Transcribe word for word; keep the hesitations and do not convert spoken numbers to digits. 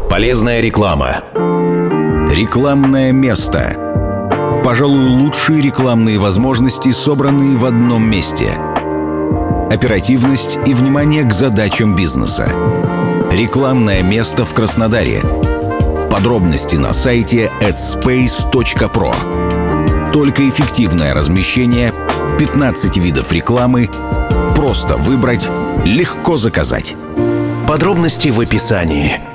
Полезная реклама. Рекламное место. Пожалуй, лучшие рекламные возможности, собранные в одном месте. Оперативность и внимание к задачам бизнеса. Рекламное место в Краснодаре. Подробности на сайте addspace точка про. Только эффективное размещение, пятнадцать видов рекламы, просто выбрать, легко заказать. Подробности в описании.